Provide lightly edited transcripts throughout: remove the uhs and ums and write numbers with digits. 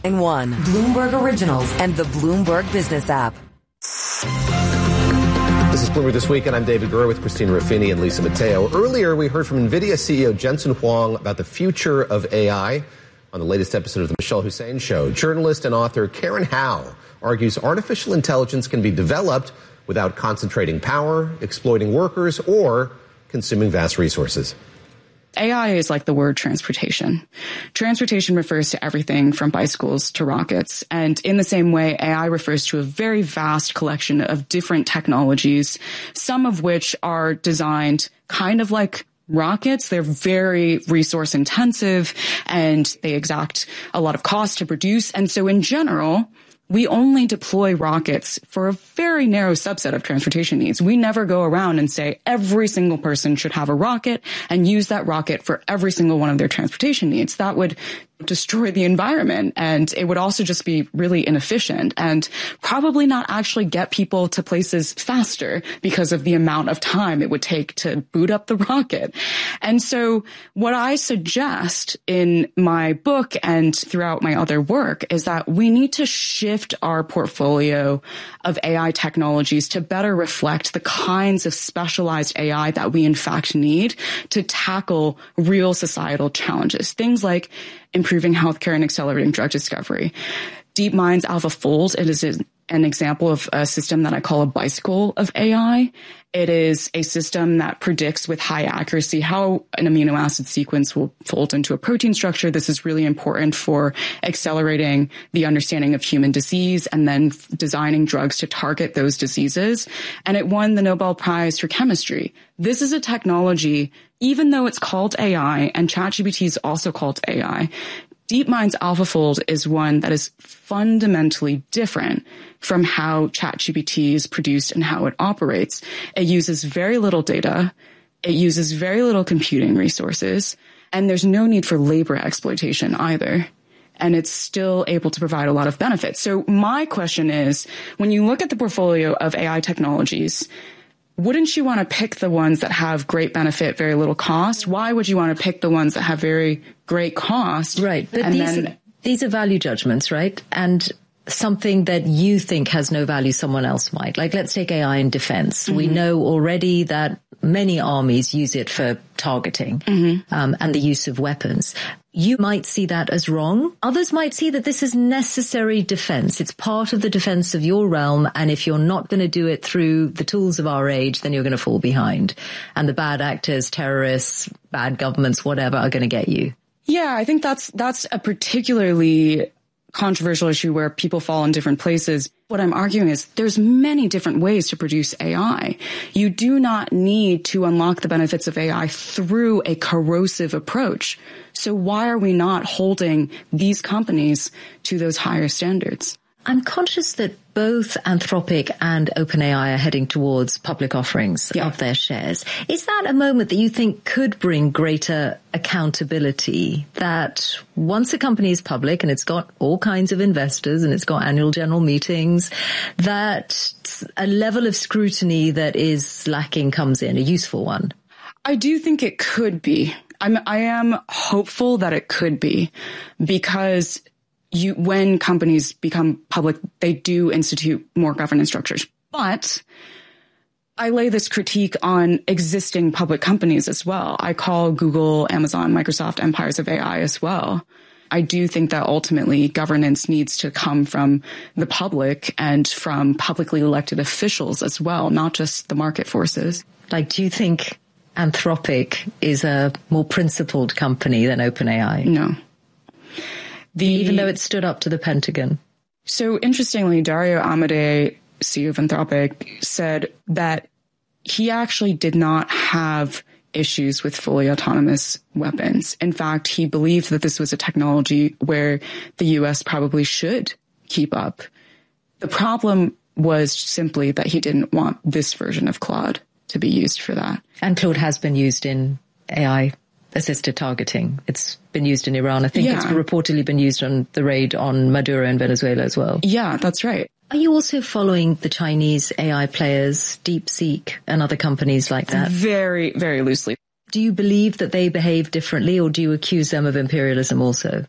One, Bloomberg Originals, and the Bloomberg Business app. This is Bloomberg This Week, and I'm David Gura with Christina Ruffini and Lisa Mateo. Earlier, we heard from NVIDIA CEO Jensen Huang about the future of AI on the latest episode of the Michelle Hussein Show. Journalist and author Karen Howe argues artificial intelligence can be developed without concentrating power, exploiting workers, or consuming vast resources. AI is like the word transportation. Transportation refers to everything from bicycles to rockets. And in the same way, AI refers to a very vast collection of different technologies, some of which are designed kind of like rockets. They're very resource intensive and they exact a lot of cost to produce. And so in general, we only deploy rockets for a very narrow subset of transportation needs. We never go around and say every single person should have a rocket and use that rocket for every single one of their transportation needs. That would destroy the environment, and it would also just be really inefficient and probably not actually get people to places faster because of the amount of time it would take to boot up the rocket. And so what I suggest in my book and throughout my other work is that we need to shift our portfolio of AI technologies to better reflect the kinds of specialized AI that we in fact need to tackle real societal challenges. Things like improving healthcare and accelerating drug discovery. DeepMind's AlphaFold, it is an example of a system that I call a bicycle of AI. It is a system that predicts with high accuracy how an amino acid sequence will fold into a protein structure. This is really important for accelerating the understanding of human disease and then designing drugs to target those diseases. And it won the Nobel Prize for chemistry. This is a technology, even though it's called AI and ChatGPT is also called AI, DeepMind's AlphaFold is one that is fundamentally different from how ChatGPT is produced and how it operates. It uses very little data. It uses very little computing resources, and there's no need for labor exploitation either. And it's still able to provide a lot of benefits. So my question is, when you look at the portfolio of AI technologies, wouldn't you want to pick the ones that have great benefit, very little cost? Why would you want to pick the ones that have very great cost? Right. But these are value judgments, right? And something that you think has no value, someone else might. Like, let's take AI in defense. Mm-hmm. We know already that many armies use it for targeting, and the use of weapons. You might see that as wrong. Others might see that this is necessary defense. It's part of the defense of your realm. And if you're not going to do it through the tools of our age, then you're going to fall behind. And the bad actors, terrorists, bad governments, whatever, are going to get you. Yeah, I think that's a particularly controversial issue where people fall in different places. What I'm arguing is there's many different ways to produce AI. You do not need to unlock the benefits of AI through a corrosive approach. So why are we not holding these companies to those higher standards? I'm conscious that both Anthropic and OpenAI are heading towards public offerings of their shares. Is that a moment that you think could bring greater accountability, that once a company is public and it's got all kinds of investors and it's got annual general meetings, that a level of scrutiny that is lacking comes in, a useful one? I do think it could be. I am hopeful that it could be, because when companies become public, they do institute more governance structures. But I lay this critique on existing public companies as well. I call Google, Amazon, Microsoft empires of AI as well. I do think that ultimately governance needs to come from the public and from publicly elected officials as well, not just the market forces. Like, do you think Anthropic is a more principled company than OpenAI? No. Even though it stood up to the Pentagon. So interestingly, Dario Amodei, CEO of Anthropic, said that he actually did not have issues with fully autonomous weapons. In fact, he believed that this was a technology where the U.S. probably should keep up. The problem was simply that he didn't want this version of Claude to be used for that. And Claude has been used in AI assisted targeting. It's been used in Iran. I think it's reportedly been used on the raid on Maduro in Venezuela as well. Yeah, that's right. Are you also following the Chinese AI players, DeepSeek and other companies like that? Very, very loosely. Do you believe that they behave differently, or do you accuse them of imperialism also?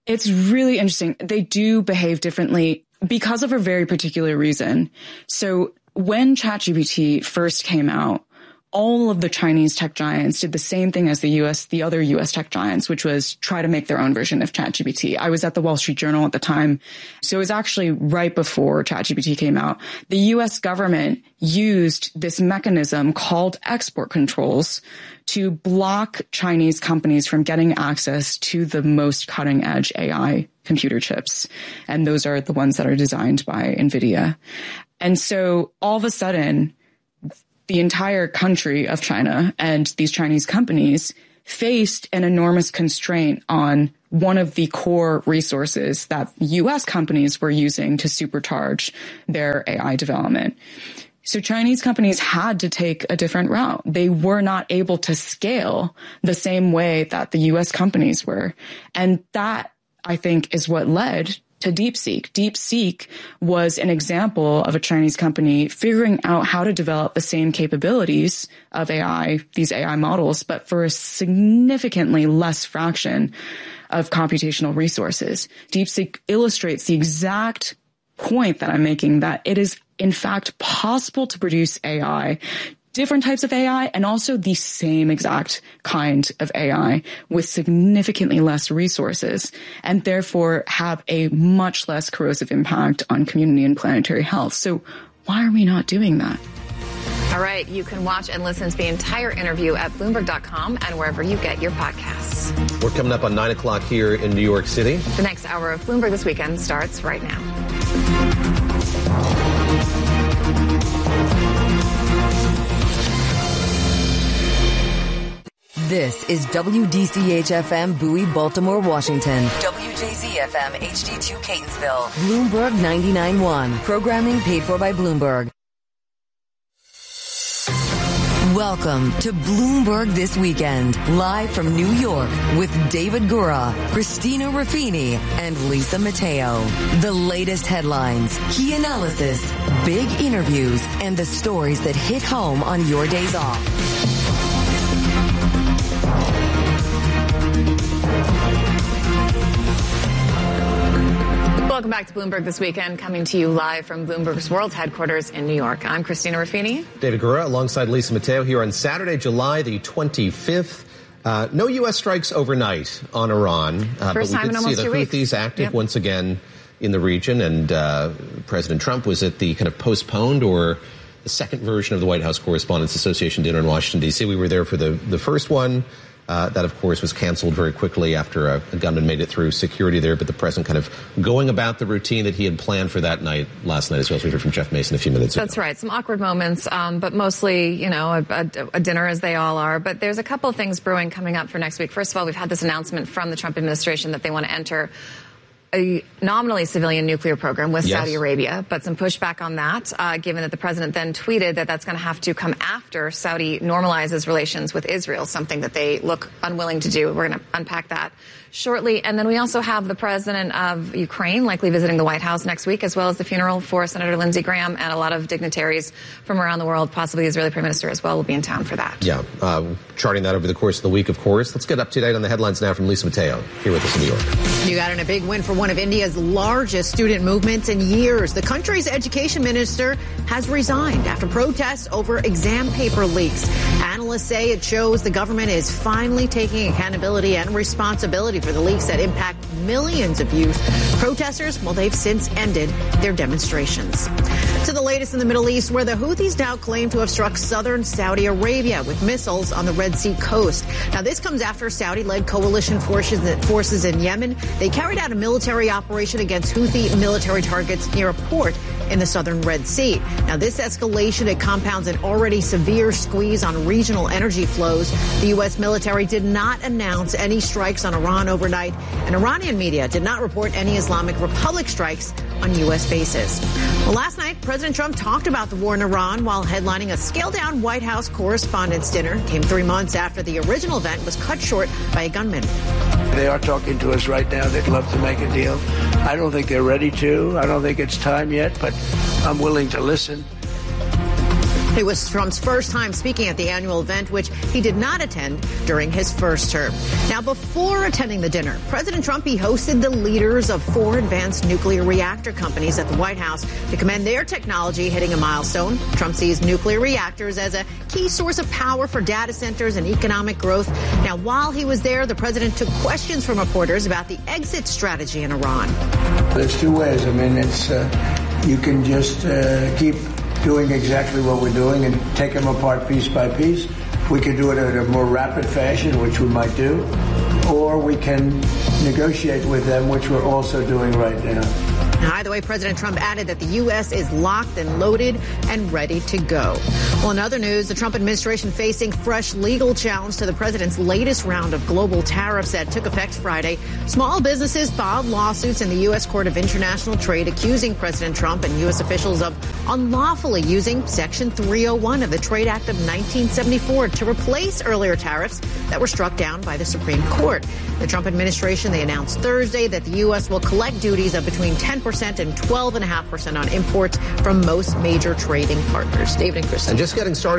It's really interesting. They do behave differently because of a very particular reason. So when ChatGPT first came out, all of the Chinese tech giants did the same thing as the other US tech giants, which was try to make their own version of ChatGPT. I was at the Wall Street Journal at the time. So it was actually right before ChatGPT came out. The US government used this mechanism called export controls to block Chinese companies from getting access to the most cutting edge AI computer chips. And those are the ones that are designed by NVIDIA. And so all of a sudden, the entire country of China and these Chinese companies faced an enormous constraint on one of the core resources that US companies were using to supercharge their AI development. So Chinese companies had to take a different route. They were not able to scale the same way that the US companies were. And that, I think, is what led to DeepSeek. DeepSeek was an example of a Chinese company figuring out how to develop the same capabilities of AI, these AI models, but for a significantly less fraction of computational resources. DeepSeek illustrates the exact point that I'm making, that it is in fact possible to produce AI, different types of AI, and also the same exact kind of AI with significantly less resources, and therefore have a much less corrosive impact on community and planetary health. So why are we not doing that? All right. You can watch and listen to the entire interview at Bloomberg.com and wherever you get your podcasts. We're coming up on 9 o'clock here in New York City. The next hour of Bloomberg This Weekend starts right now. This is WDCH-FM Bowie, Baltimore, Washington. WJZ-FM HD2 Catonsville. Bloomberg 99.1. Programming paid for by Bloomberg. Welcome to Bloomberg This Weekend, live from New York with David Gura, Christina Ruffini, and Lisa Mateo. The latest headlines, key analysis, big interviews, and the stories that hit home on your days off. Welcome back to Bloomberg This Weekend, coming to you live from Bloomberg's world headquarters in New York. I'm Christina Ruffini. David Gura alongside Lisa Mateo here on Saturday, July the 25th. No U.S. strikes overnight on Iran, but we did see the Houthis active once again in the region, and President Trump was at the kind of postponed or the second version of the White House Correspondents Association dinner in Washington, D.C. We were there for the first one. That, of course, was canceled very quickly after a gunman made it through security there. But the president kind of going about the routine that he had planned for that night last night, as well as we heard from Jeff Mason a few minutes ago. That's right. Some awkward moments, but mostly, a dinner as they all are. But there's a couple of things brewing coming up for next week. First of all, we've had this announcement from the Trump administration that they want to enter a nominally civilian nuclear program with Saudi Arabia, but some pushback on that, given that the president then tweeted that that's going to have to come after Saudi normalizes relations with Israel, something that they look unwilling to do. We're going to unpack that shortly. And then we also have the president of Ukraine likely visiting the White House next week, as well as the funeral for Senator Lindsey Graham, and a lot of dignitaries from around the world, possibly the Israeli Prime Minister as well, will be in town for that. Yeah, charting that over the course of the week, of course. Let's get up to date on the headlines now from Lisa Mateo, here with us in New York. You got in a big win for one of India's largest student movements in years. The country's education minister has resigned after protests over exam paper leaks. Analysts say it shows the government is finally taking accountability and responsibility for the leaks that impact millions of youth. Protesters, well, they've since ended their demonstrations. To the latest in the Middle East, where the Houthis now claim to have struck southern Saudi Arabia with missiles on the Red Sea coast. Now, this comes after Saudi-led coalition forces in Yemen. They carried out a military operation against Houthi military targets near a port in the southern Red Sea. Now, this escalation, it compounds an already severe squeeze on regional energy flows. The U.S. military did not announce any strikes on Iran overnight, and Iranian media did not report any Islamic Republic strikes on U.S. bases. Well, last night, President Trump talked about the war in Iran while headlining a scaled-down White House Correspondents' Dinner. Came 3 months after the original event was cut short by a gunman. They are talking to us right now. They'd love to make a deal. I don't think they're ready to. I don't think it's time yet, but I'm willing to listen. It was Trump's first time speaking at the annual event, which he did not attend during his first term. Now, before attending the dinner, President Trump, he hosted the leaders of 4 advanced nuclear reactor companies at the White House to commend their technology hitting a milestone. Trump sees nuclear reactors as a key source of power for data centers and economic growth. Now, while he was there, the president took questions from reporters about the exit strategy in Iran. There's 2 ways. I mean, it's you can just keep doing exactly what we're doing and take them apart piece by piece. We can do it in a more rapid fashion, which we might do, or we can negotiate with them, which we're also doing right now. Now, either way, President Trump added that the U.S. is locked and loaded and ready to go. Well, in other news, the Trump administration facing fresh legal challenge to the president's latest round of global tariffs that took effect Friday. Small businesses filed lawsuits in the U.S. Court of International Trade accusing President Trump and U.S. officials of unlawfully using Section 301 of the Trade Act of 1974 to replace earlier tariffs that were struck down by the Supreme Court. The Trump administration, they announced Thursday that the U.S. will collect duties of between 10% and 12.5% on imports from most major trading partners. David and Kristen. And just getting started.